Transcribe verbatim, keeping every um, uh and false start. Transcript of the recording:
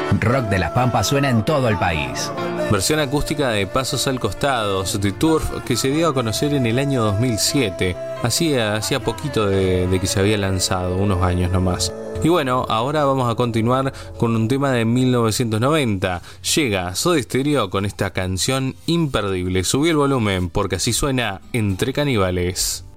Rock de las Pampas suena en todo el país. Versión acústica de Pasos al Costado, The Turf, que se dio a conocer en el año dos mil siete. Hacía, hacía poquito de, de que se había lanzado, unos años nomás. Y bueno, ahora vamos a continuar con un tema de mil novecientos noventa. Llega Soda Stereo con esta canción imperdible. Subí el volumen porque así suena Entre Caníbales.